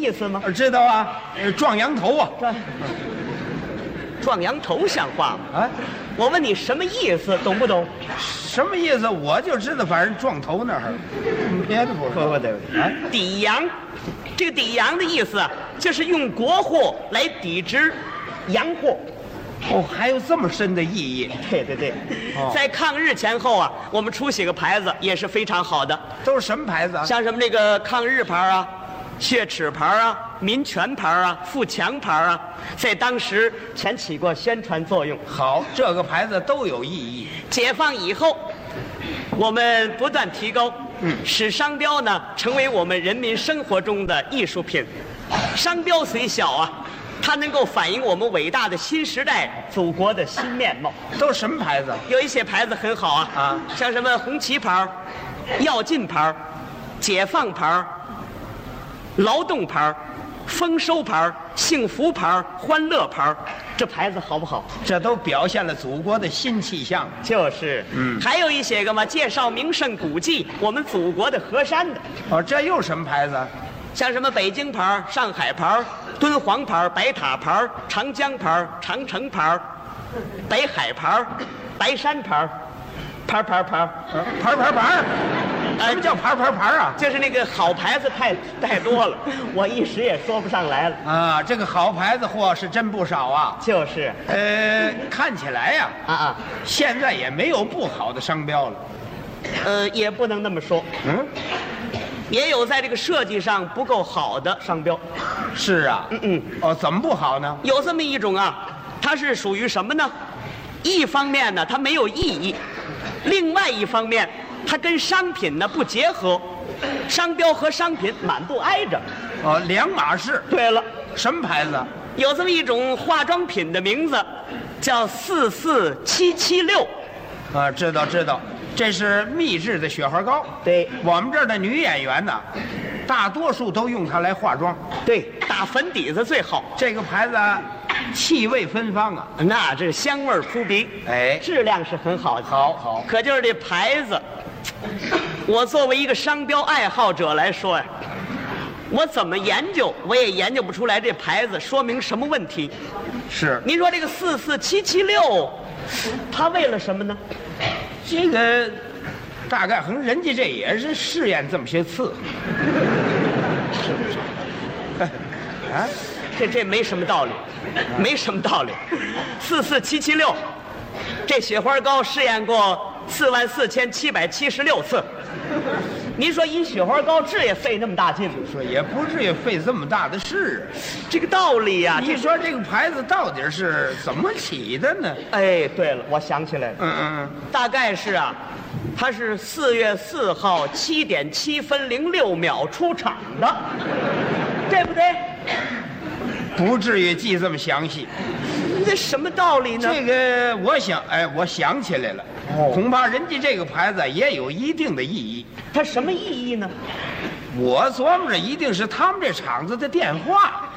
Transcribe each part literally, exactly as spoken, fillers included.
意思吗？ 知道啊，呃撞羊头啊。 这撞羊头像话吗？ 啊， 我问你什么意思，懂不懂？ 什么意思？我就知道，反正撞头那儿，别的不知道。 不对不对啊，抵洋，这个抵洋的意思啊，就是用国货来抵制洋货。 哦，还有这么深的意义？ 对对对， 哦在抗日前后啊，我们出些个牌子也是非常好的， 都是什么牌子啊？ 像什么这个抗日牌啊、血耻牌啊、民权牌啊、富强牌啊，在当时全起过宣传作用。 好，这个牌子都有意义。 解放以后，我们不断提高， 嗯使商标呢成为我们人民生活中的艺术品。商标虽小啊，它能够反映我们伟大的新时代祖国的新面貌。 都是什么牌子？ 有一些牌子很好啊， 啊像什么红旗牌、跃进牌、解放牌、劳动牌、丰收牌、幸福牌、欢乐牌，这牌子好不好？ 这都表现了祖国的新气象。 就是， 嗯还有一些个嘛，介绍名胜古迹，我们祖国的河山的， 哦，这又是什么牌子？ 像什么北京牌、上海牌、敦煌牌、白塔牌、长江牌、长城牌、北海牌、白山牌，牌牌牌， 牌牌牌？什么叫牌牌牌啊？ 就是那个好牌子太太多了，我一时也说不上来了。 啊，这个好牌子货是真不少啊。 就是， 呃，看起来呀、 啊啊， 现在也没有不好的商标了。 呃，也不能那么说， 嗯， 也有在这个设计上不够好的商标。 是啊。 嗯嗯。 哦，怎么不好呢？ 有这么一种啊，它是属于什么呢？一方面呢，它没有意义；另外一方面，它跟商品呢不结合，商标和商品满不挨着。 哦，两码事。 对了， 什么牌子？ 有这么一种化妆品的名字，叫四四七七六。 啊，知道知道，这是秘制的雪花膏。 对我们这儿的女演员呢，大多数都用它来化妆。 对，打粉底子最好， 这个牌子气味芬芳啊。 那这香味儿扑鼻， 哎， 质量是很好的。 好好。 可就是这牌子，我作为一个商标爱好者来说呀，我怎么研究我也研究不出来这牌子说明什么问题。 是您说这个四四七七六，它为了什么呢？ 这个，大概可能人家这也是试验这么些次，是不是？啊， 这这没什么道理，没什么道理。四四七七六，这雪花膏试验过四万四千七百七十六次。您说一雪花膏治也费那么大劲吗？ 说也不至于费这么大的事。 这个道理呀、 你说这个牌子到底是怎么起的呢？ 哎，对了，我想起来了， 嗯嗯大概是啊，它是四月四号七点七分零六秒出场的，对不对？ 嗯，不至于记这么详细。 这什么道理呢？ 这个我想，哎，我想起来了， 哦恐怕人家这个牌子也有一定的意义。 它什么意义呢？ 我琢磨着一定是他们这厂子的电话，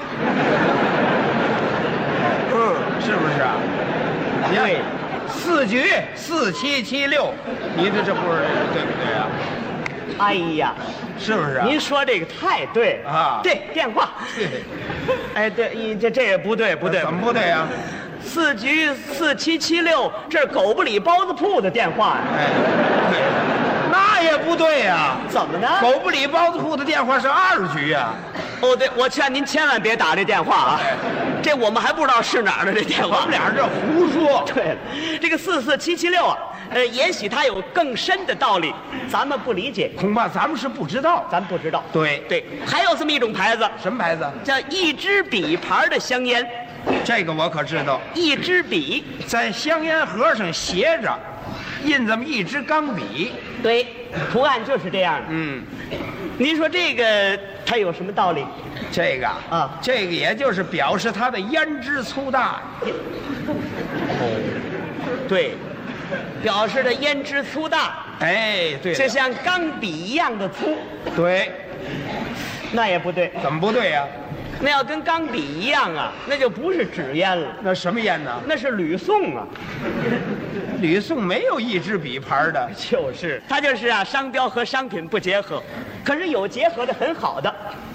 嗯， 是不是啊？ 对， 四局四七七六，你这这不是对不对啊？ 哎呀， 是不是啊？ 您说这个太对了啊对，电话， 对， 哎，对，你这这也不对，不对， 怎么不对啊？ 四局四七七六，这是狗不理包子铺的电话呀？ 哎，对，那也不对呀、 怎么呢？ 狗不理包子铺的电话是二局呀、 哦，对，我劝您千万别打这电话啊，这我们还不知道是哪儿的这电话。 我们俩这胡说。 对了，这个四四七七六啊，呃，也许它有更深的道理，咱们不理解， 恐怕咱们是不知道。 咱不知道。 对对，还有这么一种牌子， 什么牌子？ 叫一支笔牌的香烟， 这个我可知道， 一支笔， 在香烟盒上斜着，印这么一支钢笔。 对，图案就是这样的。 嗯， 您说这个它有什么道理？ 这个啊这个也就是表示它的胭脂粗大。 对，表示的胭脂粗大， 哎，对了， 就像钢笔一样的粗， 对， 那也不对。 怎么不对呀、 那要跟钢笔一样啊，那就不是纸烟了， 那什么烟呢？ 那是吕宋啊。 吕宋没有一支笔牌的。 就是，它就是啊，商标和商品不结合，可是有结合的很好的，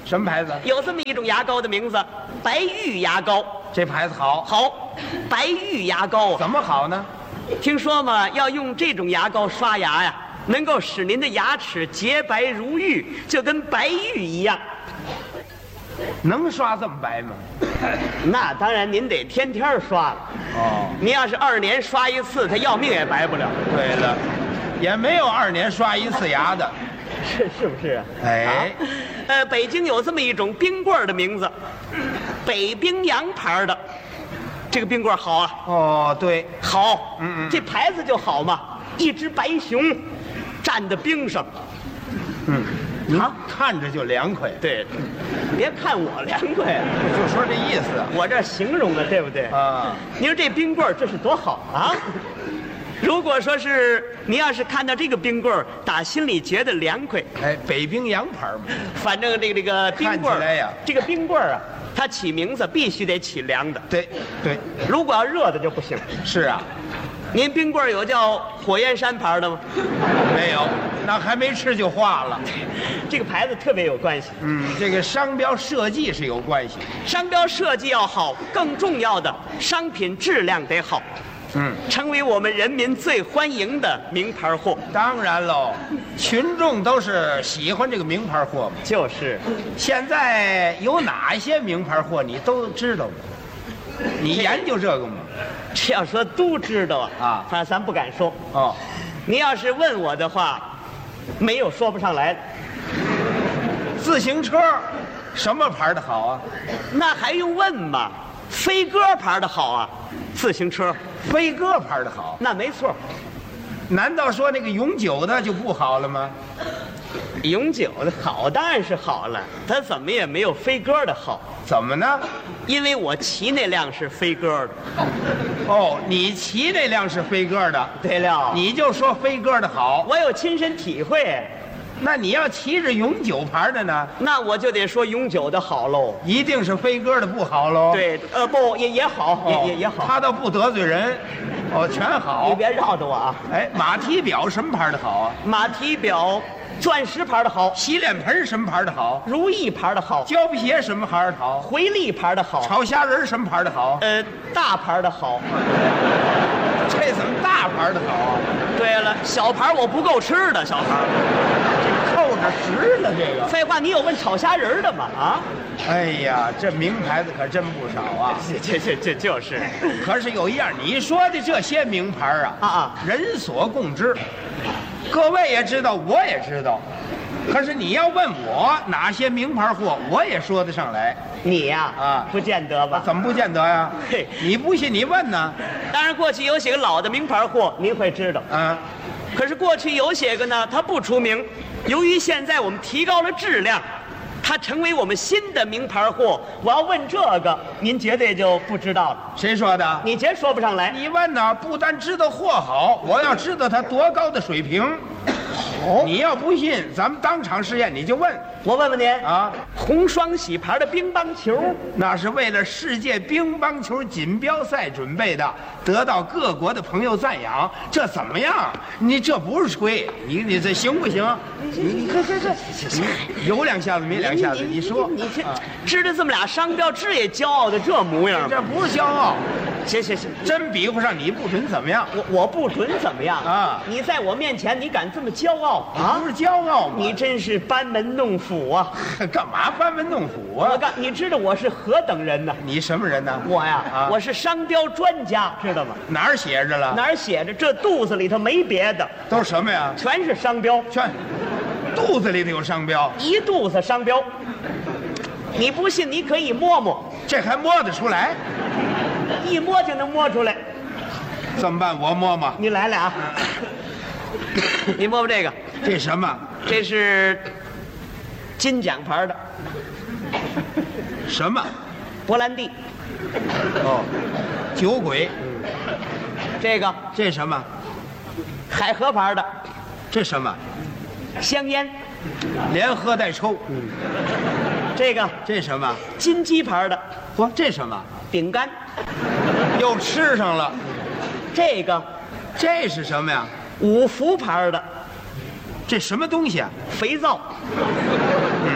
什么牌子？ 有这么一种牙膏的名字，白玉牙膏。 这牌子好。 好，白玉牙膏怎么好呢？ 听说嘛，要用这种牙膏刷牙呀，能够使您的牙齿洁白如玉，就跟白玉一样。 能刷这么白吗？ 那当然，您得天天刷了。 哦， 您要是二年刷一次，他要命也白不了。 对了，也没有二年刷一次牙的， 是是不是啊？ 哎， 啊呃，北京有这么一种冰棍儿的名字，北冰洋牌的，这个冰棍儿好啊。 哦，对， 好， 嗯嗯这牌子就好嘛，一只白熊站在冰上。 嗯，您啊看着就凉快。 对，别看我凉快啊， 就说这意思我这形容的对不对？ 啊。 您说这冰棍儿这是多好啊！如果说是您要是看到这个冰棍儿，打心里觉得凉快， 哎，北冰洋牌嘛。 反正这个这个冰棍儿看起来呀这个冰棍儿啊，它起名字必须得起凉的， 对对， 如果要热的就不行。 是啊， 您冰棍儿有叫火焰山牌的吗？ 没有，那还没吃就化了。 这个牌子特别有关系， 嗯，这个商标设计是有关系。 商标设计要好，更重要的商品质量得好， 嗯， 成为我们人民最欢迎的名牌货。 当然喽，群众都是喜欢这个名牌货嘛。 就是现在有哪些名牌货你都知道吗？你研究这个吗？ 这要说都知道啊， 啊反正咱不敢说。 哦， 您要是问我的话，没有说不上来的。 自行车什么牌的好啊？ 那还用问吗？飞鸽牌的好啊，自行车飞鸽牌的好。 那没错。 难道说那个永久的就不好了吗？ 永久的好当然是好了，它怎么也没有飞鸽的好， 怎么呢？ 因为我骑那辆是飞鸽的。 哦，你骑那辆是飞鸽的， 对了， 你就说飞鸽的好。 我有亲身体会， 那你要骑着永久牌的呢， 那我就得说永久的好喽。 一定是飞鸽的不好喽。， 对，呃，不也也好， 哦也也也好。 他倒不得罪人，哦，全你好。 别绕着我啊。 哎，马蹄表什么牌的好啊？ 马蹄表，钻石牌的好， 洗脸盆什么牌的好？ 如意牌的好， 胶皮鞋什么牌的好？ 回力牌的好， 炒虾仁什么牌的好？ 呃，大牌的好。 这怎么大牌的好啊？ 对了，小牌我不够吃的，小牌。 扣着实了这个。 废话，你有问炒虾仁的吗？啊， 哎呀，这名牌子可真不少啊！ 这这这就是可是有一样，你说的这些名牌啊， 啊啊， 人所共知，各位也知道，我也知道。可是你要问我哪些名牌货，我也说得上来。 你呀啊不见得吧？ 怎么不见得呀？ 嘿你不信你问呢？ 当然，过去有些个老的名牌货，您会知道。 啊， 可是过去有些个呢，它不出名。由于现在我们提高了质量，它成为我们新的名牌货。我要问这个，您绝对就不知道了。 谁说的？ 你绝说不上来。 你问呢？不但知道货好，我要知道它多高的水平。 哦， 你要不信，咱们当场试验，你就问我问问您啊。 红双喜牌的乒乓球， 那是为了世界乒乓球锦标赛准备的，得到各国的朋友赞扬。这怎么样？你这不是吹，你你这行不行？ 你你看这这你有两下子没两下子，你说你这啊知道这么俩商标，这也骄傲的这模样吗？ 这不是骄傲， 行行行， 真比不上你不准怎么样？ 我我不准怎么样啊你在我面前，你敢这么骄傲啊不？是骄傲吗？ 你真是班门弄斧啊！ 干嘛班门弄斧啊？ 我告你知道我是何等人呢？ 你什么人呢？ 我呀， 啊我是商标专家，知道吗？ 哪儿写着了？ 哪儿写着这肚子里头没别的， 都是什么呀？ 全是商标， 全肚子里头有商标， 一肚子商标。你不信，你可以摸摸， 这还摸得出来？ 一摸就能摸出来。 怎么办？我摸摸。 你来来啊，你摸摸这个， 这什么？ 这是金奖牌的什么？ 勃兰地， 哦，酒鬼。 这个这什么？ 海河牌的这什么？ 香烟， 连喝带抽。 这个这什么？ 金鸡牌的嚯，这什么？ 饼干， 又吃上了。 这个这是什么呀？ 五福牌的这什么东西啊？ 肥皂，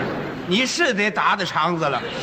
你是得打打肠子了。